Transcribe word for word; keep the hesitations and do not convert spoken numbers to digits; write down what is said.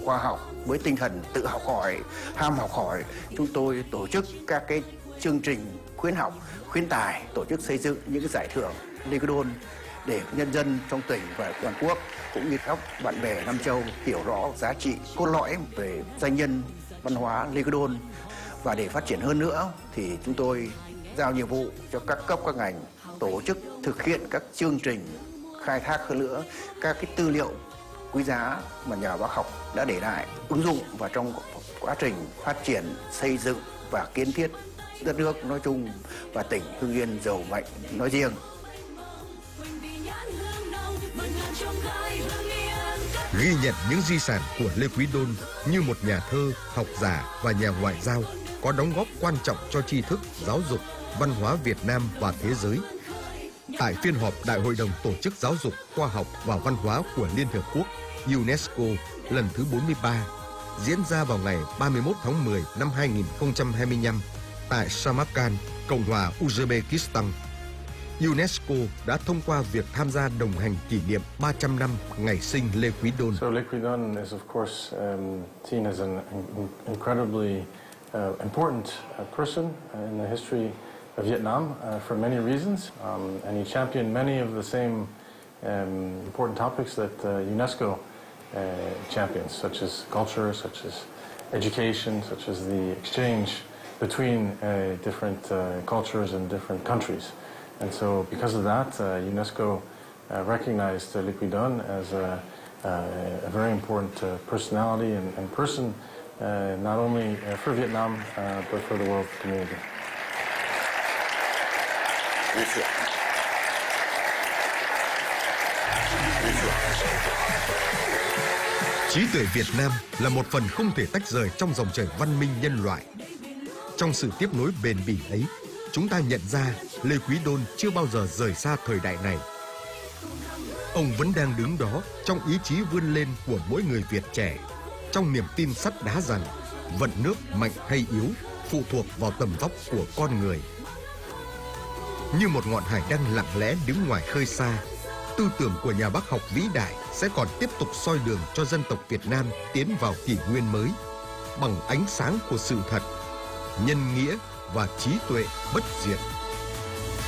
khoa học với tinh thần tự học hỏi, ham học hỏi. Chúng tôi tổ chức các cái chương trình khuyến học, khuyến tài, tổ chức xây dựng những cái giải thưởng Lycodon để nhân dân trong tỉnh và toàn quốc cũng như các bạn bè Nam Châu hiểu rõ giá trị cốt lõi về danh nhân văn hóa Lycodon. Và để phát triển hơn nữa thì chúng tôi giao nhiệm vụ cho các cấp các ngành tổ chức thực hiện các chương trình khai thác hơn nữa các cái tư liệu quý giá mà nhà bác học đã để lại, ứng dụng vào trong quá trình phát triển, xây dựng và kiến thiết đất nước nói chung và tỉnh Hưng Yên giàu mạnh nói riêng. Ghi nhận những di sản của Lê Quý Đôn như một nhà thơ, học giả và nhà ngoại giao có đóng góp quan trọng cho tri thức, giáo dục, văn hóa Việt Nam và thế giới. Tại phiên họp Đại hội đồng Tổ chức Giáo dục, Khoa học và Văn hóa của Liên Hợp Quốc UNESCO lần thứ bốn mươi ba diễn ra vào ngày ba mươi mốt tháng mười năm hai nghìn không trăm hai mươi lăm tại Samarkand, Cộng hòa Uzbekistan. UNESCO đã thông qua việc tham gia đồng hành kỷ niệm ba trăm năm ngày sinh Lê Quý Đôn. So Lê Quý Đôn is of course um, seen as an incredibly uh, important uh, person in the history of Vietnam uh, for many reasons, um, and he championed many of the same um, important topics that uh, UNESCO uh, champions, such as culture, such as education, such as the exchange between uh, different uh, cultures and different countries. And so because of that, uh, UNESCO uh, recognized uh, Lê Quý Đôn as a, uh, a very important uh, personality and, and person, uh, not only uh, for Vietnam, uh, but for the world community. Trí tuệ Việt Nam là một phần không thể tách rời trong dòng chảy văn minh nhân loại. Trong sự tiếp nối bền bỉ ấy, chúng ta nhận ra Lê Quý Đôn chưa bao giờ rời xa thời đại này. Ông vẫn đang đứng đó trong ý chí vươn lên của mỗi người Việt trẻ, trong niềm tin sắt đá rằng vận nước mạnh hay yếu phụ thuộc vào tầm vóc của con người. Như một ngọn hải đăng lặng lẽ đứng ngoài khơi xa, tư tưởng của nhà bác học vĩ đại sẽ còn tiếp tục soi đường cho dân tộc Việt Nam tiến vào kỷ nguyên mới bằng ánh sáng của sự thật, nhân nghĩa và trí tuệ bất diệt.